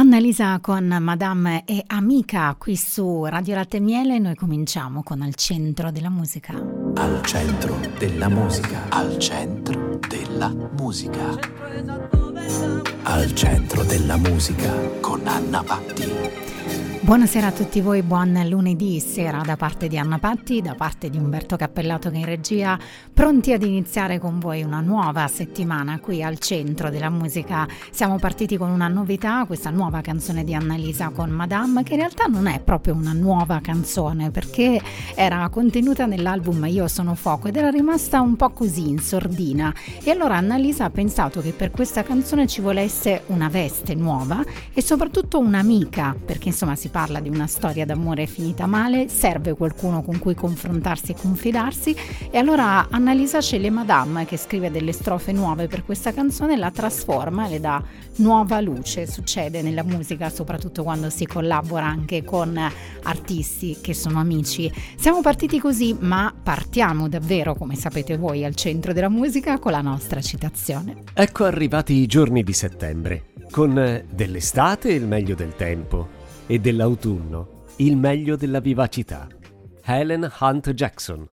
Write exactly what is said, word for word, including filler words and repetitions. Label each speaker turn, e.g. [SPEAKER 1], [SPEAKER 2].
[SPEAKER 1] Annalisa con Madame e Amica qui su Radio Latte e Miele. Noi cominciamo con Al centro della musica.
[SPEAKER 2] Al centro della musica. Al centro della musica. Al centro della musica con Anna Patti.
[SPEAKER 1] Buonasera a tutti voi, buon lunedì sera da parte di Anna Patti, da parte di Umberto Cappellato che è in regia, pronti ad iniziare con voi una nuova settimana qui al centro della musica. Siamo partiti con una novità, questa nuova canzone di Annalisa con Madame, che in realtà non è proprio una nuova canzone perché era contenuta nell'album Io sono fuoco ed era rimasta un po' così in sordina, e allora Annalisa ha pensato che per questa canzone ci volesse una veste nuova e soprattutto un'amica, perché insomma si parla di una storia d'amore finita male, serve qualcuno con cui confrontarsi e confidarsi, e allora Annalisa sceglie Madame, che scrive delle strofe nuove per questa canzone, la trasforma e le dà nuova luce. Succede nella musica soprattutto quando si collabora anche con artisti che sono amici. Siamo partiti così, ma partiamo davvero, come sapete voi, al centro della musica con la nostra citazione.
[SPEAKER 3] Ecco arrivati i giorni di settembre, con dell'estate il meglio del tempo e dell'autunno il meglio della vivacità. Helen Hunt Jackson.